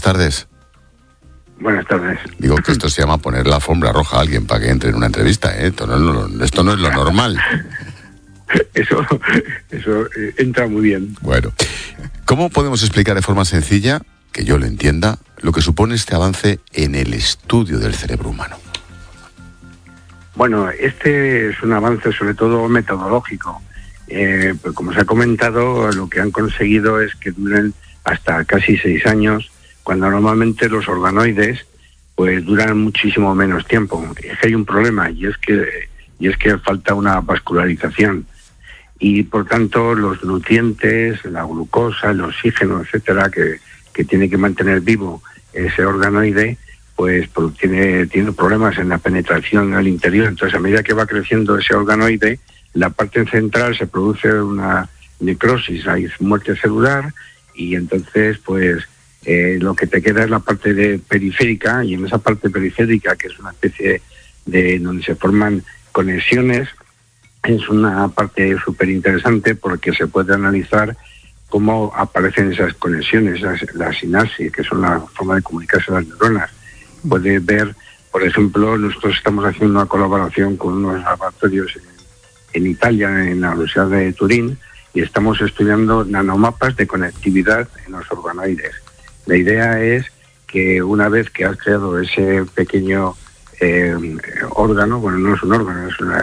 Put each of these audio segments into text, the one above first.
tardes. Buenas tardes. Digo que esto se llama poner la alfombra roja a alguien para que entre en una entrevista, ¿eh? Esto no es lo normal. Eso entra muy bien. Bueno, ¿cómo podemos explicar de forma sencilla, que yo lo entienda, lo que supone este avance en el estudio del cerebro humano? Bueno, este es un avance sobre todo metodológico. Pues como se ha comentado, lo que han conseguido es que duren hasta casi 6 años, cuando normalmente los organoides pues duran muchísimo menos tiempo. Es que hay un problema, y es que falta una vascularización, y por tanto los nutrientes, la glucosa, el oxígeno, etcétera, que tiene que mantener vivo ese organoide, pues tiene problemas en la penetración al interior. Entonces, a medida que va creciendo ese organoide, la parte central se produce una necrosis, hay muerte celular, y entonces pues lo que te queda es la parte periférica, y en esa parte periférica, que es una especie de donde se forman conexiones, es una parte súper interesante porque se puede analizar cómo aparecen esas conexiones, la sinapsis, que son la forma de comunicarse las neuronas. Puede ver, por ejemplo, nosotros estamos haciendo una colaboración con unos laboratorios en Italia, en la Universidad de Turín, y estamos estudiando nanomapas de conectividad en los organoides. La idea es que una vez que has creado ese pequeño órgano, bueno, no es un órgano,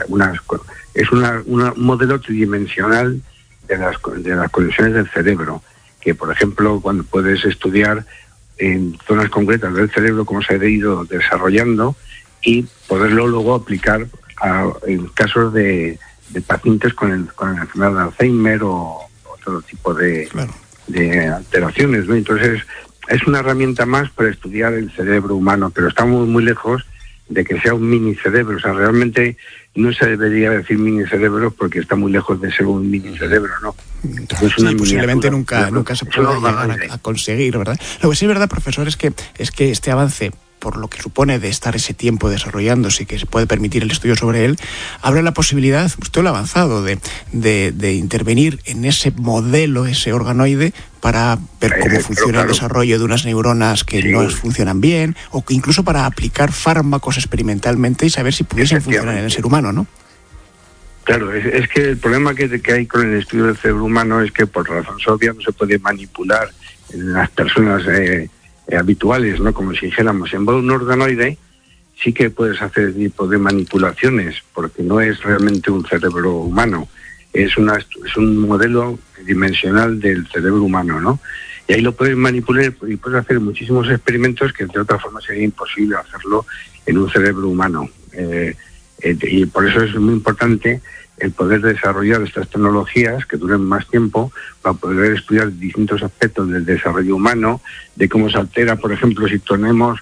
es un modelo tridimensional de las conexiones del cerebro, que por ejemplo cuando puedes estudiar en zonas concretas del cerebro cómo se ha ido desarrollando y poderlo luego aplicar en casos de pacientes con la enfermedad de Alzheimer o otro tipo de alteraciones, ¿no? Entonces es una herramienta más para estudiar el cerebro humano, pero estamos muy lejos de que sea un mini cerebro. O sea, realmente no se debería decir mini cerebro porque está muy lejos de ser un mini cerebro, ¿no? Es una posiblemente nunca se pueda llegar a conseguir, ¿verdad? Lo que sí es verdad, profesor, es que este avance, por lo que supone de estar ese tiempo desarrollándose y que se puede permitir el estudio sobre él, abre la posibilidad, usted lo ha avanzado, de intervenir en ese modelo, ese organoide, para ver cómo funciona el desarrollo de unas neuronas que no funcionan bien, o que incluso para aplicar fármacos experimentalmente y saber si pudiesen funcionar en el ser humano, ¿no? Claro, es que el problema que hay con el estudio del cerebro humano es que por razón obvia no se puede manipular en las personas habituales, ¿no? Como si dijéramos, en un organoide sí que puedes hacer tipo de manipulaciones, porque no es realmente un cerebro humano, es un modelo dimensional del cerebro humano, ¿no? Y ahí lo puedes manipular y puedes hacer muchísimos experimentos que de otra forma sería imposible hacerlo en un cerebro humano. Y por eso es muy importante el poder desarrollar estas tecnologías que duren más tiempo para poder estudiar distintos aspectos del desarrollo humano, de cómo se altera, por ejemplo, si tenemos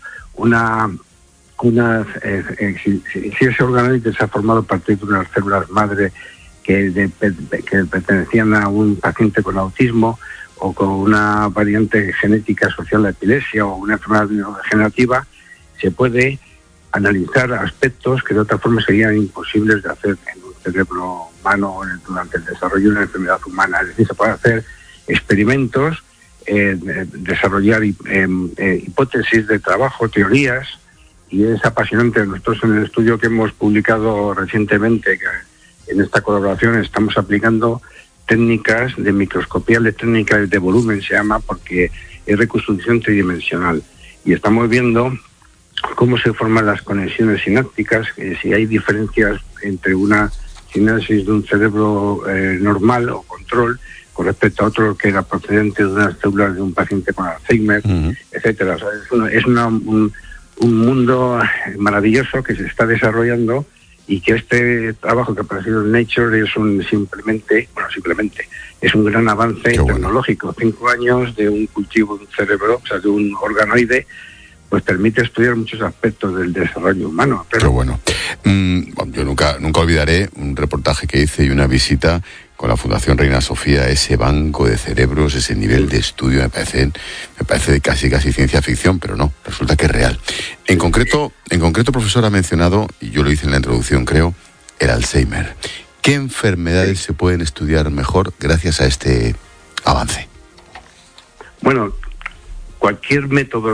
si ese organoide se ha formado a partir de unas células madre que pertenecían a un paciente con autismo o con una variante genética asociada a la epilepsia o una enfermedad neurodegenerativa, se puede analizar aspectos que de otra forma serían imposibles de hacer en un cerebro humano durante el desarrollo de una enfermedad humana. Es decir, se pueden hacer experimentos, desarrollar hipótesis de trabajo, teorías, y es apasionante. Nosotros en el estudio que hemos publicado recientemente, que en esta colaboración estamos aplicando técnicas de microscopía electrónica de volumen, se llama, porque es reconstrucción tridimensional, y estamos viendo cómo se forman las conexiones sinápticas, si hay diferencias entre una sinapsis de un cerebro normal o control con respecto a otro que era procedente de unas células de un paciente con Alzheimer, etcétera. O sea, es un mundo maravilloso que se está desarrollando, y que este trabajo que ha aparecido en Nature es simplemente es un gran avance tecnológico. 5 años de un cultivo de un cerebro, o sea, de un organoide, pues permite estudiar muchos aspectos del desarrollo humano. Pero bueno, yo nunca olvidaré un reportaje que hice y una visita con la Fundación Reina Sofía, ese banco de cerebros, ese nivel de estudio, me parece casi ciencia ficción, pero no, resulta que es real. En concreto, profesor, ha mencionado, y yo lo hice en la introducción, creo, el Alzheimer. ¿Qué enfermedades se pueden estudiar mejor gracias a este avance? Bueno, cualquier método